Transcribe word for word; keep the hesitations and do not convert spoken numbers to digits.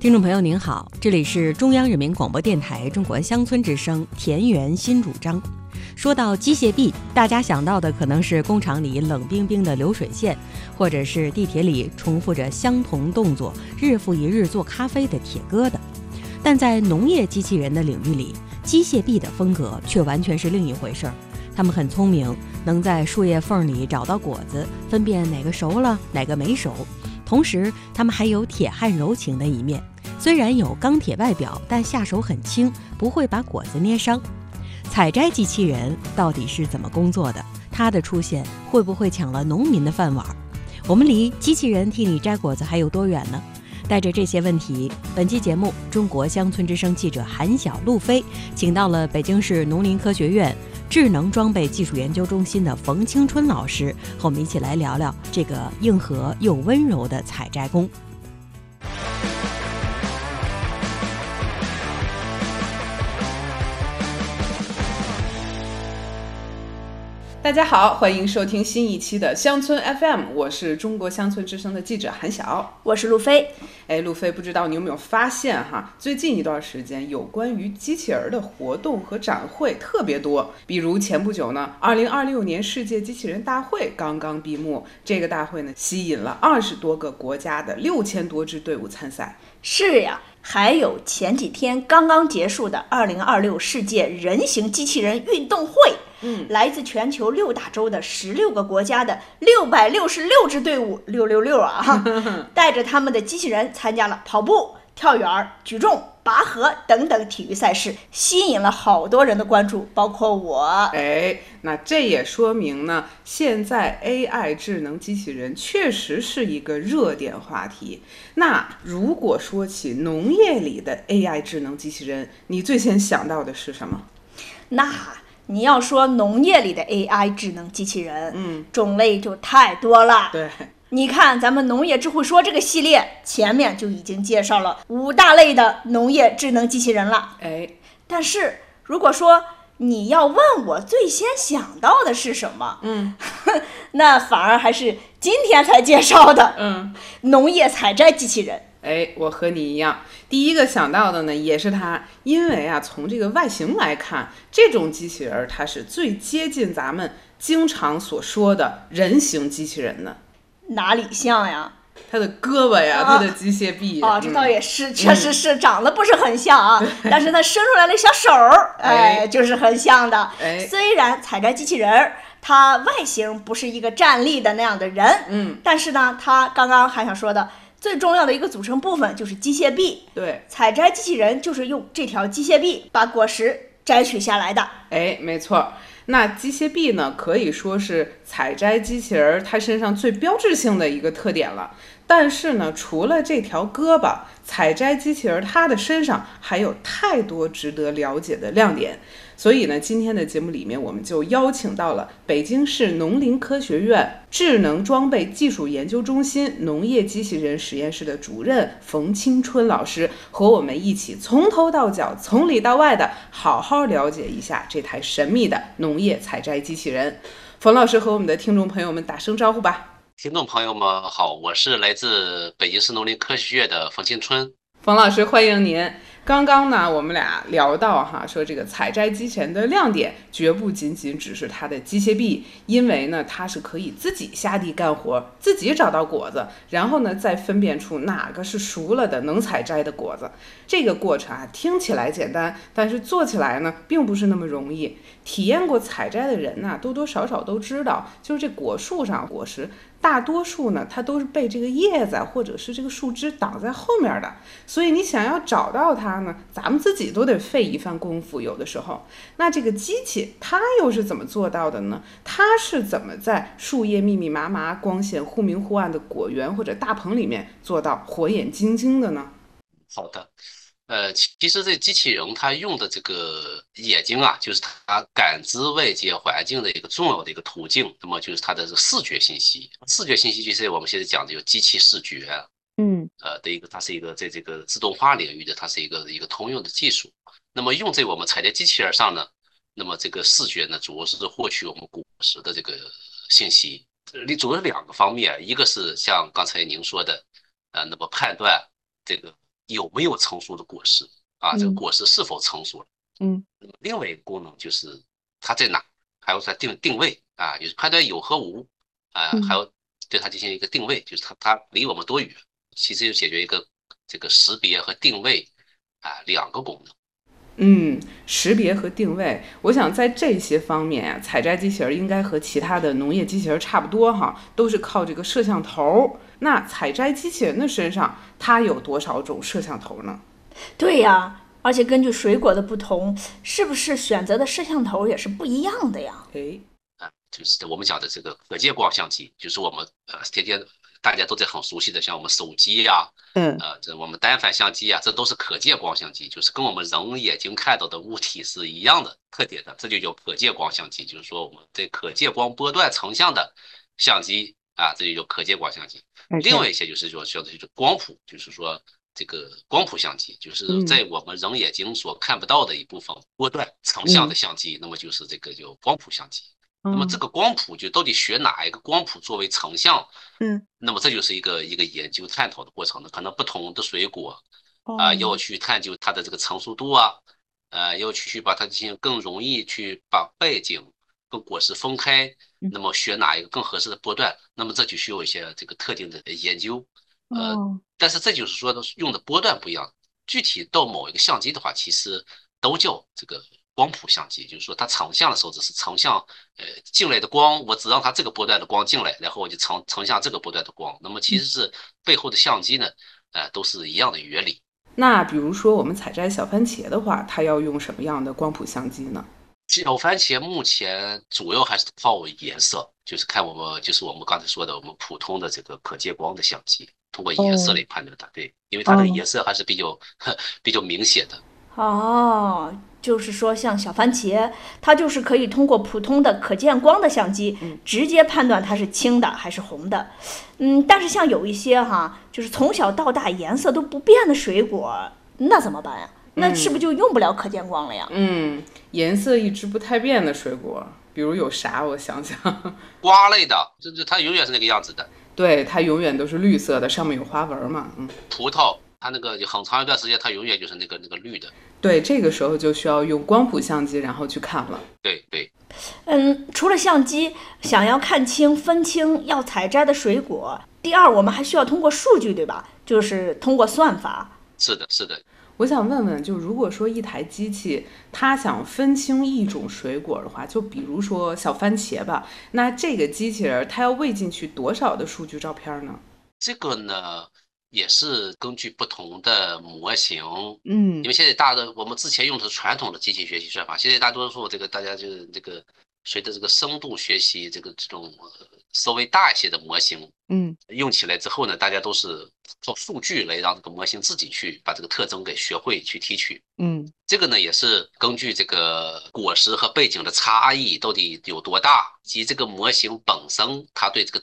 听众朋友您好，这里是中央人民广播电台中国乡村之声田园新主张。说到机械臂，大家想到的可能是工厂里冷冰冰的流水线，或者是地铁里重复着相同动作日复一日做咖啡的铁疙瘩。但在农业机器人的领域里，机械臂的风格却完全是另一回事儿。他们很聪明，能在树叶缝里找到果子，分辨哪个熟了哪个没熟。同时他们还有铁汉柔情的一面，虽然有钢铁外表，但下手很轻，不会把果子捏伤。采摘机器人到底是怎么工作的？它的出现会不会抢了农民的饭碗？我们离机器人替你摘果子还有多远呢？带着这些问题，本期节目中国乡村之声记者韩晓、路飞请到了北京市农林科学院智能装备技术研究中心的冯青春老师，和我们一起来聊聊这个硬核又温柔的采摘工。 大家好，欢迎收听新一期的乡村 F M， 我是中国乡村之声的记者韩晓， 我是路飞。 哎，路飞，不知道你有没有发现哈，最近一段时间有关于机器人的活动和展会特别多。比如前不久呢，二零二六年世界机器人大会刚刚闭幕，这个大会呢吸引了二十多个国家的六千多支队伍参赛。 是呀，还有前几天刚刚结束的二零二六世界人形机器人运动会。嗯，来自全球六大洲的十六个国家的六百六十六支队伍，六六六啊，带着他们的机器人参加了跑步、跳远、举重、拔河等等体育赛事，吸引了好多人的关注，包括我。 哎，那这也说明呢，现在 A I 智能机器人确实是一个热点话题。那如果说起农业里的 A I 智能机器人，你最先想到的是什么？ 那你要说农业里的 A I 智能机器人，嗯，种类就太多了。 对， 你看咱们农业智慧说这个系列前面就已经介绍了五大类的农业智能机器人了。 哎， 但是如果说你要问我最先想到的是什么，嗯，那反而还是今天才介绍的，嗯，农业采摘机器人。 哎，我和你一样，第一个想到的呢也是它，因为啊，从这个外形来看，这种机器人它是最接近咱们经常所说的人形机器人的。 哪里像呀？ 它的胳膊呀，它、啊、的机械臂啊，这倒也是，嗯、确实是长得不是很像啊，嗯、但是它伸出来的小手儿，哎，哎就是很像的。哎，虽然采摘机器人它外形不是一个站立的那样的人，嗯，但是呢，它刚刚还想说的。最重要的一个组成部分就是机械臂， 对， 采摘机器人就是用这条机械臂把果实摘取下来的。 哎，没错。那机械臂呢，可以说是采摘机器人它身上最标志性的一个特点了。但是呢，除了这条胳膊，采摘机器人它的身上还有太多值得了解的亮点。所以呢，今天的节目里面，我们就邀请到了北京市农林科学院智能装备技术研究中心农业机器人实验室的主任冯青春老师，和我们一起从头到脚、从里到外的好好了解一下这台神秘的农业采摘机器人。冯老师和我们的听众朋友们打声招呼吧。 听众朋友们好，我是来自北京市农林科学院的冯青春。 冯老师，欢迎您。刚刚呢，我们俩聊到哈，说这个采摘机器人的亮点绝不仅仅只是它的机械臂，因为呢，它是可以自己下地干活，自己找到果子，然后呢，再分辨出哪个是熟了的能采摘的果子。这个过程啊，听起来简单，但是做起来呢，并不是那么容易。体验过采摘的人呢，多多少少都知道，就是这果树上果实。大多数呢，它都是被这个叶子或者是这个树枝挡在后面的，所以你想要找到它呢，咱们自己都得费一番功夫。有的时候，那这个机器它又是怎么做到的呢？它是怎么在树叶密密麻麻、光线忽明忽暗的果园或者大棚里面做到火眼金睛的呢？ 好的。呃，其实这机器人它用的这个眼睛啊，就是它感知外界环境的一个重要的一个途径。那么就是它的这个视觉信息，视觉信息就是我们现在讲的有机器视觉，嗯，呃的一个，它是一个在这个自动化领域的，它是一个一个通用的技术。那么用在我们采摘机器人上呢，那么这个视觉呢，主要是获取我们果实的这个信息，主要是两个方面，一个是像刚才您说的，呃，那么判断这个有没有成熟的果实啊，这个果实是否成熟了。 嗯， 那么另外一个功能就是它在哪，还有它定定位啊，就是判断有和无啊，还有对它进行一个定位，就是它它离我们多远，其实就解决一个这个识别和定位啊两个功能。 嗯，识别和定位，我想在这些方面呀、啊，采摘机器人应该和其他的农业机器人差不多哈，都是靠这个摄像头。那采摘机器人的身上，它有多少种摄像头呢？ 对呀，而且根据水果的不同，是不是选择的摄像头也是不一样的呀？ 哎， 啊，就是我们讲的这个可见光相机，就是我们呃天天大家都在很熟悉的，像我们手机呀、啊， 嗯， 呃，这我们单反相机啊，这都是可见光相机，就是跟我们人眼睛看到的物体是一样的特点的，这就叫可见光相机，就是说我们对可见光波段成像的相机啊，这就叫可见光相机。另外一些就是说说的就是光谱，就是说这个光谱相机，就是在我们人眼睛所看不到的一部分波段成像的相机，那么就是这个叫光谱相机。那么这个光谱就到底选哪一个光谱作为成像， 嗯， 那么这就是一个一个研究探讨的过程呢。可能不同的水果啊、呃，要去探究它的这个成熟度啊，呃，要去把它进行更容易去把背景跟果实分开，那么选哪一个更合适的波段，那么这就需要一些这个特定的研究，呃，但是这就是说用的波段不一样。具体到某一个相机的话，其实都叫这个光谱相机，就是说它成像的时候只是成像呃进来的光，我只让它这个波段的光进来，然后我就成成像这个波段的光。那么其实是背后的相机呢，呃，都是一样的原理。 那比如说我们采摘小番茄的话，它要用什么样的光谱相机呢？ 小番茄目前主要还是靠颜色，就是看我们就是我们刚才说的我们普通的这个可见光的相机，通过颜色来判断它。对，因为它的颜色还是比较、哦、比较明显的。 哦，就是说像小番茄，它就是可以通过普通的可见光的相机，直接判断它是青的还是红的。嗯，但是像有一些哈，就是从小到大颜色都不变的水果，那怎么办呀？那是不是就用不了可见光了呀？ 嗯，颜色一直不太变的水果，比如有啥？我想想， 瓜类的，这这它永远是那个样子的。 对，它永远都是绿色的，上面有花纹嘛。嗯， 葡萄它那个很长一段时间，它永远就是那个那个绿的。 对，这个时候就需要用光谱相机，然后去看了。 对对。 嗯，除了相机，想要看清、分清要采摘的水果，第二，我们还需要通过数据，对吧？就是通过算法。 是的，是的。 我想问问，就如果说一台机器它想分清一种水果的话，就比如说小番茄吧，那这个机器人它要喂进去多少的数据照片呢？ 这个呢也是根据不同的模型， 嗯， 因为现在大的我们之前用的是传统的机器学习算法，现在大多数这个大家就是这个随着这个深度学习这个这种稍微大一些的模型， 嗯， 用起来之后呢，大家都是靠数据来让这个模型自己去把这个特征给学会去提取。 嗯， 这个呢也是根据这个果实和背景的差异到底有多大，以及这个模型本身它对这个